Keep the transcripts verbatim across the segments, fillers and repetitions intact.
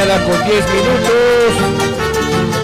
mañana con diez minutos.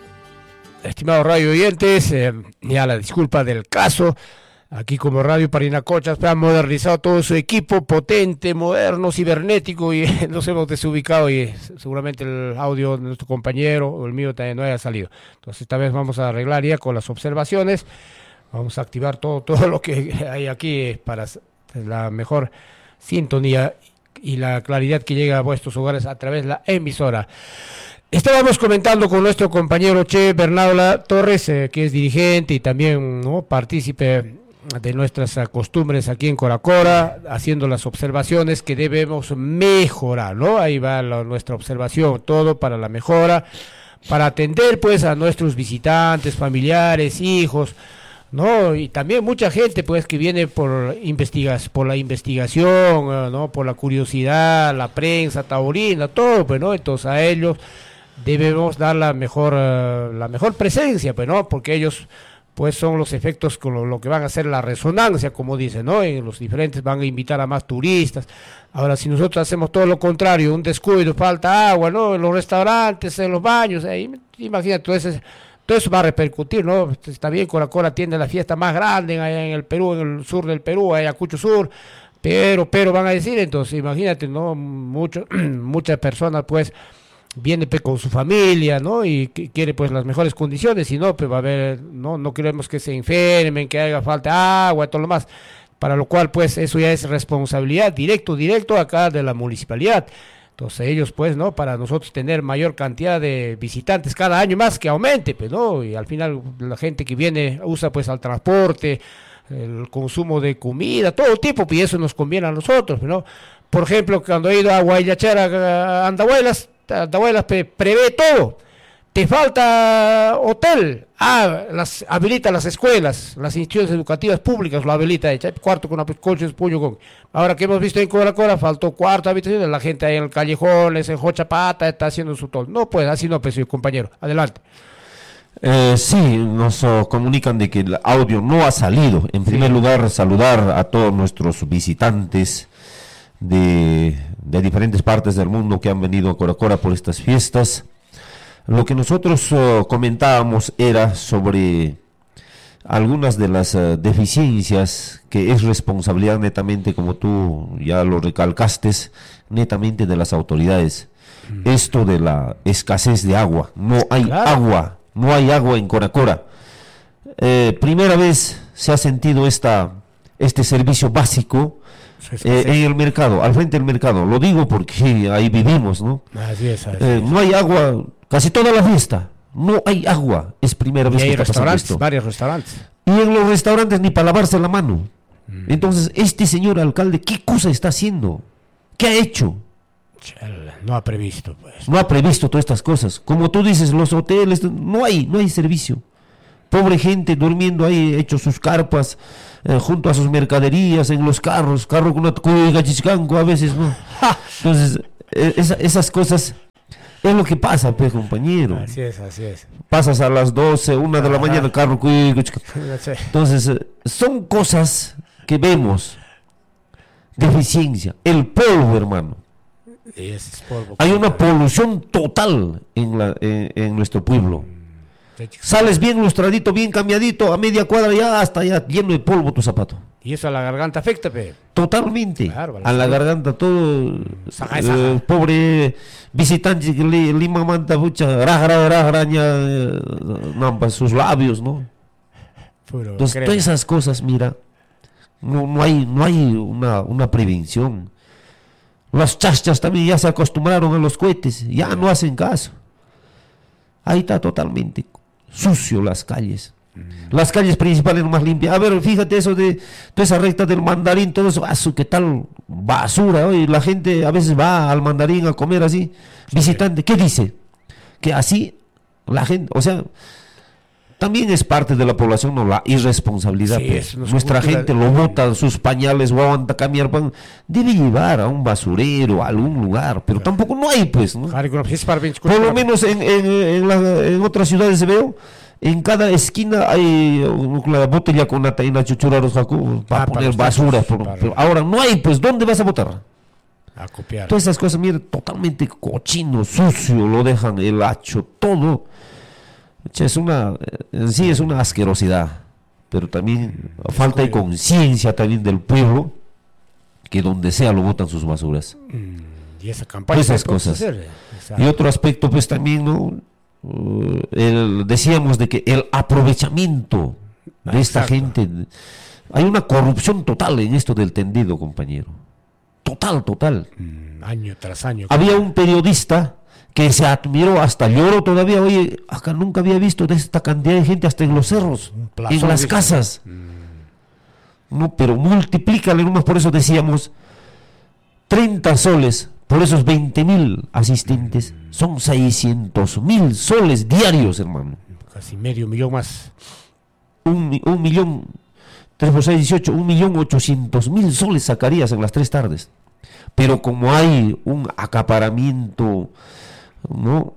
Estimados radio oyentes, eh, ya la disculpa del caso. Aquí como Radio Parinacochas han modernizado todo su equipo potente, moderno, cibernético y nos hemos desubicado y seguramente el audio de nuestro compañero o el mío también no haya salido. Entonces esta vez vamos a arreglar ya con las observaciones. Vamos a activar todo, todo lo que hay aquí para la mejor sintonía y la claridad que llega a vuestros hogares a través de la emisora. Estábamos comentando con nuestro compañero Che Bernardo Torres, eh, que es dirigente y también ¿no? partícipe de nuestras costumbres aquí en Coracora, haciendo las observaciones que debemos mejorar, ¿no? Ahí va la, nuestra observación, todo para la mejora, para atender pues a nuestros visitantes, familiares, hijos, ¿no? Y también mucha gente pues que viene por investigas, por la investigación, ¿no? Por la curiosidad, la prensa taurina, todo, pues, ¿no? Entonces a ellos debemos dar la mejor, uh, la mejor presencia, pues, ¿no? Porque ellos pues son los efectos con lo, lo que van a hacer la resonancia, como dicen, ¿no? En los diferentes van a invitar a más turistas. Ahora, si nosotros hacemos todo lo contrario, un descuido, falta agua, ¿no? En los restaurantes, en los baños, ahí, imagínate, todo, ese, todo eso va a repercutir, ¿no? Está bien, Coracora tiene la fiesta más grande allá en el Perú, en el sur del Perú, Ayacucho Sur, pero, pero van a decir, entonces, imagínate, ¿no? Mucho, muchas personas, pues, viene pues, con su familia, ¿no? Y que quiere pues las mejores condiciones, y no, pues va a haber, no, no queremos que se enfermen, que haga falta agua y todo lo más, para lo cual pues eso ya es responsabilidad directo, directo acá de la municipalidad. Entonces ellos pues, ¿no? Para nosotros tener mayor cantidad de visitantes cada año más que aumente, pues, ¿no? Y al final la gente que viene usa pues al transporte, el consumo de comida, todo tipo, y eso nos conviene a nosotros, ¿no? Por ejemplo, cuando he ido a Guayachara, a Andahuelas, Andahuelas prevé todo, te falta hotel, ah, las, habilita las escuelas, las instituciones educativas públicas, lo habilita, echa cuarto con colchones, puño con. Ahora que hemos visto en Coracora, faltó cuarto habitación, la gente ahí en el callejón, en Jochapata, está haciendo su todo. No, pues, así no, pues, compañero, adelante. Eh, sí, nos uh, comunican de que el audio no ha salido. En primer sí. lugar, saludar a todos nuestros visitantes de, de diferentes partes del mundo que han venido a Coracora por estas fiestas. Lo que nosotros uh, comentábamos era sobre algunas de las uh, deficiencias que es responsabilidad netamente, como tú ya lo recalcaste, netamente de las autoridades. Mm. Esto de la escasez de agua, no hay claro. agua, no hay agua en Coracora. Eh, primera vez se ha sentido esta, este servicio básico Eh, en el mercado, al frente del mercado. Lo digo porque ahí vivimos, ¿no? Así es, así eh, es. No hay agua, casi toda la fiesta, no hay agua, es primera y vez hay que restaurantes, pasa esto. varios restaurantes. Y en los restaurantes ni para lavarse la mano. Mm. Entonces, este señor alcalde, ¿qué cosa está haciendo? ¿Qué ha hecho? No ha previsto, pues. No ha previsto todas estas cosas. Como tú dices, los hoteles, no hay, no hay servicio. Pobre gente durmiendo ahí, hecho sus carpas, eh, junto a sus mercaderías, en los carros, carro con una cuiga chiscanco a veces, ¿no? Entonces, eh, esa, esas cosas es lo que pasa, pues, compañero. Así es, así es. Pasas a las doce, una de la Ajá. mañana, carro cuiga chiscanco. Entonces, eh, son cosas que vemos. Deficiencia. El polvo, hermano. Es polvo. Hay una polución total en, la, en, en nuestro pueblo. Sales bien lustradito, bien cambiadito, a media cuadra ya hasta ya lleno de polvo tu zapato. Y eso a la garganta afecta, pe. Totalmente. Claro, a la garganta todo. Saja, eh, saja. Pobre visitante que le lima manta mucha raja raja nampa sus labios, ¿no? Puro Entonces crema. todas esas cosas, mira, no, no hay no hay una, una prevención. Las chachas también ya se acostumbraron a los cohetes, ya no hacen caso. Ahí está totalmente sucio las calles. Mm. Las calles principales más limpias. A ver, fíjate eso de toda esa recta del Mandarín, todo eso, ah, qué tal basura. Oye, la gente a veces va al Mandarín a comer así, sí. Visitante, ¿qué dice? Que así la gente, o sea, también es parte de la población, no, la irresponsabilidad. Sí, pues. Nuestra gente de... lo bota, sus pañales, o aguanta cambiar pan, debe llevar a un basurero, a algún lugar, pero claro. Tampoco no hay, pues, ¿no? Por lo menos en, en, en, la, en otras ciudades veo, en cada esquina hay una botella con una taína chuchuraros para ah, poner basura, pero, pero ahora no hay, pues, ¿dónde vas a botar? A copiar. Todas esas cosas, mire, totalmente cochino, sucio, lo dejan el hacho, todo. Che, es una, en sí es una asquerosidad, pero también Mm, falta de descuido. conciencia también del pueblo, que donde sea lo botan sus basuras. Mm, y esa campaña. Esas ¿qué podemos cosas. hacer? Esa- Y otro aspecto, pues también, ¿no? Uh, el- decíamos de que el aprovechamiento de esta Exacto. gente, hay una corrupción total en esto del tendido, compañero. Total, total. Mm, año tras año. Había un periodista que se admiró, hasta lloro todavía, oye, acá nunca había visto de esta cantidad de gente hasta en los cerros, Un plazón, en las dice. casas. Mm, No, pero multiplícale nomás, por eso decíamos, treinta soles por esos veinte mil asistentes, son seiscientos mil soles diarios, hermano. casi medio millón más. Un, mi- un millón, tres por seis, dieciocho, un millón ochocientos mil soles sacarías en las tres tardes. Pero como hay un acaparamiento, ¿no?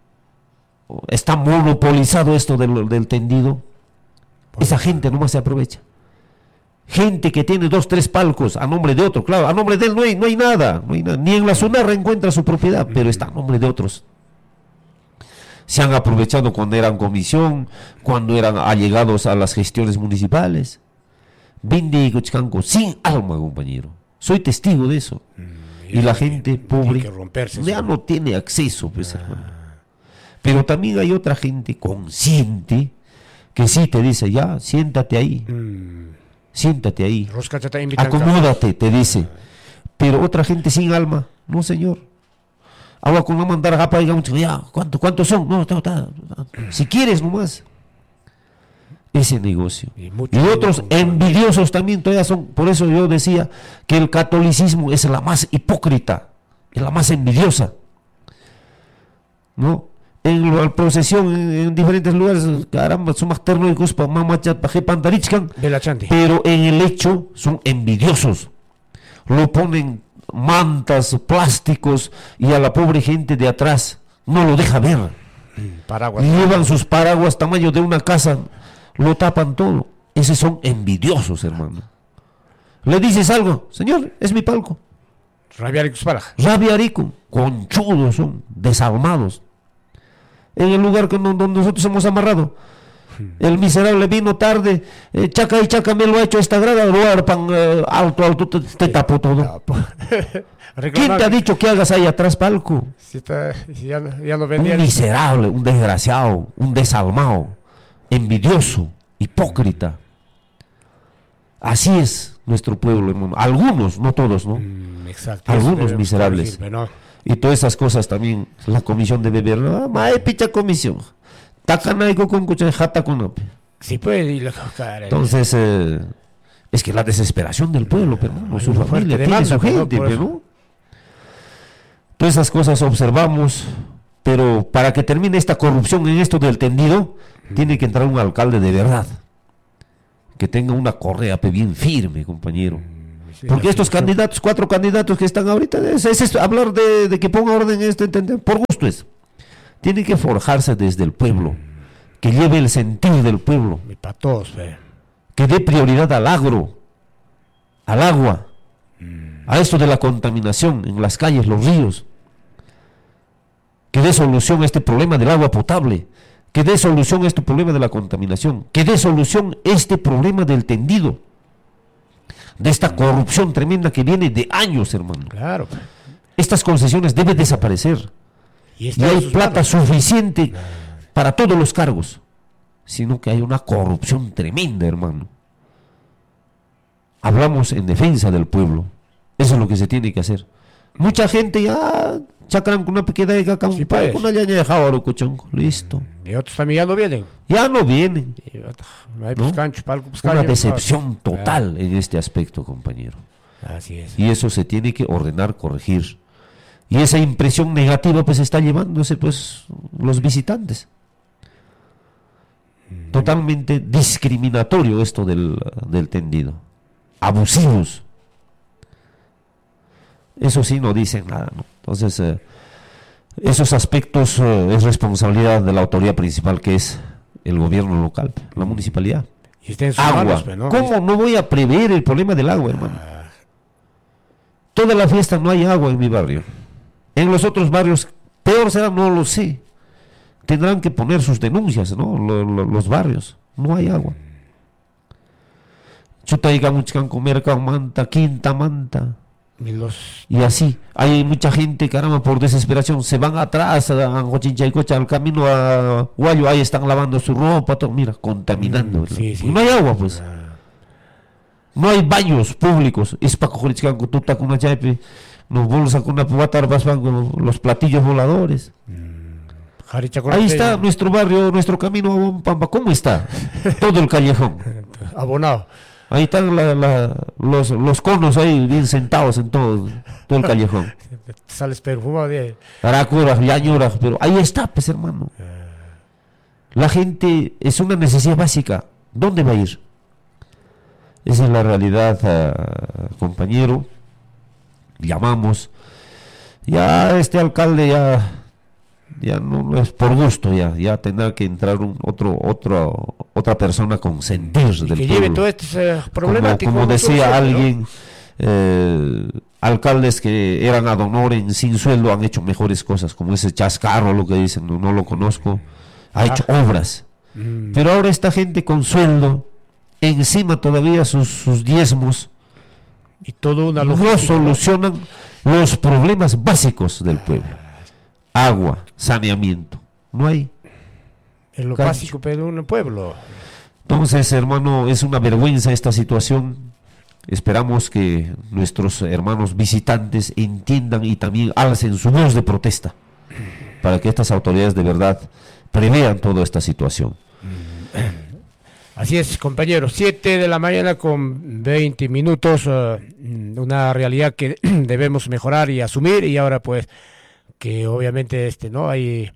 Está monopolizado esto del, del tendido, esa gente nomás se aprovecha. Gente que tiene dos, tres palcos a nombre de otro, claro, a nombre de él no hay, no hay nada, no hay nada, ni en la Sunarra encuentra su propiedad, pero está a nombre de otros. Se han aprovechado cuando eran comisión, cuando eran allegados a las gestiones municipales. Vinde y Cochcanco, sin alma, compañero. Soy testigo de eso. Y la gente pobre Tiene que romperse ya eso. no tiene acceso, pues, hermano. Pero también hay otra gente consciente que sí te dice, ya, siéntate ahí, Mm, siéntate ahí, Rosca te invitan. acomódate, te dice. Pero otra gente sin alma, no, señor. Ahora con no mandar a Japa, digamos, ya, ¿cuánto, ¿cuántos son? No, ta, ta, ta. Si quieres nomás. Ese negocio. Y mucho Y otros dinero. envidiosos también todavía son. Por eso yo decía que el catolicismo es la más hipócrita, es la más envidiosa. ¿No? En la procesión, en, en diferentes lugares, caramba, son más ternóicos para mamachat, para pantarichkan, Vela Chanti. pero en el hecho son envidiosos. Lo ponen mantas, plásticos, y a la pobre gente de atrás no lo deja ver. Paraguas. Llevan sus paraguas tamaño de una casa, lo tapan todo. Esos son envidiosos, hermano. Le dices algo, señor, es mi palco. Rabiar y Cusparaja. Rabia rico, conchudos son, desalmados. En el lugar que no- donde nosotros hemos amarrado, el miserable vino tarde, eh, chaca y chaca me lo ha hecho esta grada, lo arpan eh, alto, alto, te, te tapó todo. ¿Quién te ha dicho que hagas ahí atrás palco? Si está, si ya, no- ya no Un vendía. miserable, un desgraciado, un desalmado, envidioso, hipócrita. Así es nuestro pueblo, hermano. Algunos, no todos, ¿no? Mm, exacto. Algunos Debemos miserables. corregir, pero no. Y todas esas cosas también, la comisión debe ver. Ah, mae, picha comisión. Tacanaico con cucha jata con ape. Sí, pues. Y lo, cara, Entonces, eh, es que la desesperación del pueblo, pero no, Hay su una familia, fuerte tiene demanda, su pero no, gente, por pero eso. no. Todas esas cosas observamos, pero para que termine esta corrupción en esto del tendido, tiene que entrar un alcalde de verdad, que tenga una correa pe, bien firme, compañero. sí, Porque la estos solución. candidatos, cuatro candidatos que están ahorita, es, es- es hablar de, de que ponga orden en esto, entender, por gusto es. Tiene que forjarse desde el pueblo, que lleve el sentido del pueblo, Y para todos, fe. que dé prioridad al agro, al agua, a esto de la contaminación en las calles, los ríos, que dé solución a este problema del agua potable, que dé solución a este problema de la contaminación, que dé solución a este problema del tendido, de esta corrupción tremenda que viene de años, hermano. Claro. Estas concesiones deben desaparecer Y, y está en hay sus plata manos. suficiente para todos los cargos, sino que hay una corrupción tremenda, hermano. Hablamos en defensa del pueblo. Eso es lo que se tiene que hacer. Mucha gente ya chacran con una pequeña de caca, Sí, pues. una llaña de jabaro, cochón. Listo. Y otros también ya no vienen. Ya no vienen. Y otros, no hay ¿No? pues cancho, palco, pues, Una calle, decepción pues, total en este aspecto, compañero. ah, Así es. Y eso se tiene que ordenar, corregir. Y esa impresión negativa pues está llevándose pues los visitantes. Totalmente discriminatorio esto del, del tendido. Abusivos. Eso sí no dicen nada, ¿no? Entonces, eh, esos aspectos eh, es responsabilidad de la autoridad principal, que es el gobierno local, la municipalidad. Y está en sus Agua. manos, pues, ¿no? ¿Cómo no voy a prever el problema del agua, hermano? toda la fiesta no hay agua en mi barrio. En los otros barrios, peor será, no lo sé. Tendrán que poner sus denuncias, ¿no? Los, los, los barrios, no hay agua. Chutaiga muchcan comer manta, quinta manta. Y, los... y así, hay mucha gente, caramba, por desesperación, se van atrás a Anjochinchaycocha, al camino a Guayo, ahí están lavando su ropa, todo, mira, contaminando. Mm, sí, sí. No hay agua, pues. No hay baños públicos. Es para coger con una chaipe, nos bolsa con una pubatar, los platillos voladores. Mm. Ahí está nuestro barrio, nuestro camino a Huampamba. ¿Cómo está? Todo el callejón. Abonado. Ahí están la, la, los, los conos ahí bien sentados en todo, todo el callejón. Sales perfumado de... Aracuras, llañuras, pero ahí está, pues hermano. La gente es una necesidad básica. ¿Dónde va a ir? Esa es la realidad, uh, compañero. Llamamos. Ya este alcalde ya... ya no, no es por gusto, ya ya tendrá que entrar un otro otro otra persona con sentir y del que pueblo. lleve todo este uh, problemático, como, como decía suelo, alguien, ¿no? eh, alcaldes que eran ad honorem sin sueldo han hecho mejores cosas, como ese Chascarro, lo que dicen, no, no lo conozco, ha ah. hecho obras, mm. pero ahora esta gente con sueldo, encima todavía sus, sus diezmos, y todo una no solucionan los problemas básicos del pueblo. Agua, saneamiento, no hay. Es lo Carlos. Básico para un pueblo. Entonces, hermano, es una vergüenza esta situación. Esperamos que nuestros hermanos visitantes entiendan y también alcen su voz de protesta para que estas autoridades de verdad prevean toda esta situación. Así es, compañeros, siete de la mañana con veinte minutos, uh, una realidad que debemos mejorar y asumir, y ahora pues que obviamente este no hay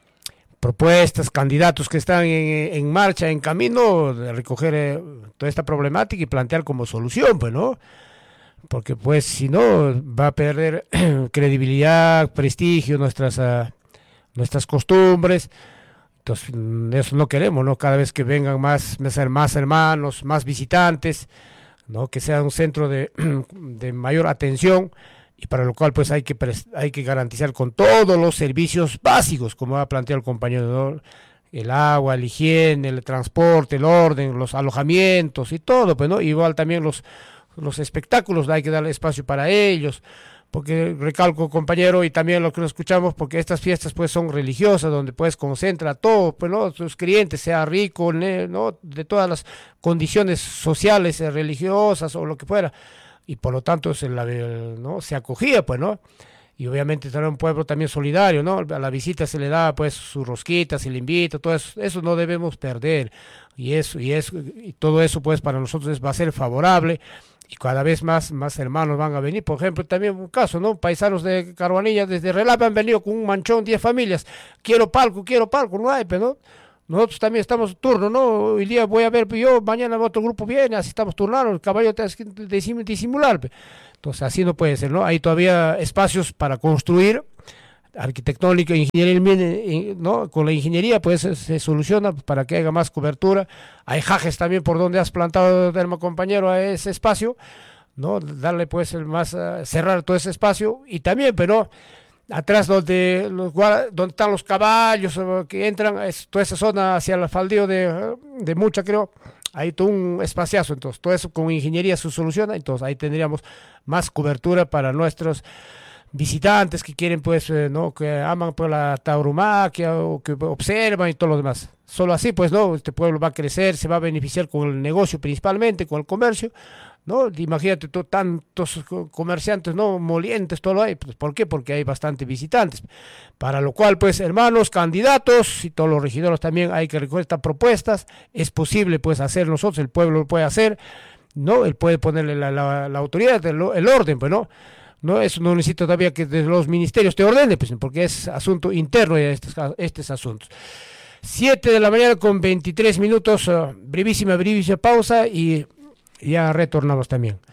propuestas, candidatos que están en, en marcha, en camino de recoger eh, toda esta problemática y plantear como solución, pues no, porque pues si no va a perder credibilidad, prestigio, nuestras uh, nuestras costumbres. Entonces eso no queremos, no, cada vez que vengan más más hermanos, más visitantes, no, que sea un centro de, de mayor atención. Y para lo cual pues hay que hay que garantizar con todos los servicios básicos, como ha planteado el compañero, ¿no? El agua, la higiene, el transporte, el orden, los alojamientos y todo, pues no, igual también los los espectáculos, hay que darle espacio para ellos, porque recalco, compañero, y también lo que nos escuchamos, porque estas fiestas pues son religiosas, donde pues concentra todo, pues no, sus clientes, sea rico, no, de todas las condiciones sociales, religiosas o lo que fuera. Y por lo tanto se, la, ¿no? se acogía, pues, ¿no? Y obviamente era un pueblo también solidario, ¿no? A la visita se le da, pues, su rosquita, se le invita, todo eso, eso no debemos perder. Y eso, y eso, y todo eso, pues, para nosotros va a ser favorable, y cada vez más, más hermanos van a venir. Por ejemplo, también un caso, ¿no? Paisanos de Caruanilla, desde Relapa han venido con un manchón, diez familias, quiero palco, quiero palco, no hay, pero, ¿no? Nosotros también estamos turno, ¿no? Hoy día voy a ver yo, mañana otro grupo viene, así estamos turnados, el caballo tiene que disimular. Entonces así no puede ser, ¿no? Hay todavía espacios para construir, arquitectónica, ingeniería, ¿no? Con la ingeniería pues se, se soluciona para que haya más cobertura. Hay jajes también por donde has plantado, hermano compañero, a ese espacio, ¿no? Darle pues el más, uh, cerrar todo ese espacio, y también, pero atrás donde los donde están los caballos que entran, es toda esa zona hacia el faldeo de, de Mucha, creo, hay todo un espaciazo. Entonces todo eso con ingeniería se soluciona, entonces ahí tendríamos más cobertura para nuestros visitantes que quieren pues eh, no que aman por la tauromaquia o que observan y todo lo demás. Solo así pues no, este pueblo va a crecer, se va a beneficiar con el negocio principalmente, con el comercio, ¿no? Imagínate tú, tantos comerciantes, ¿no? Molientes, todo lo hay. Pues, ¿por qué? Porque hay bastantes visitantes. Para lo cual, pues, hermanos, candidatos y todos los regidores también hay que recoger estas propuestas. Es posible, pues, hacer nosotros, el pueblo lo puede hacer, ¿no? Él puede ponerle la, la, la autoridad, el, el orden, pues, ¿no? No, eso no necesita todavía que desde los ministerios te ordenen, pues, porque es asunto interno de estos, estos asuntos. siete de la mañana con veintitrés minutos, uh, brevísima, brevísima pausa y ya retornamos también.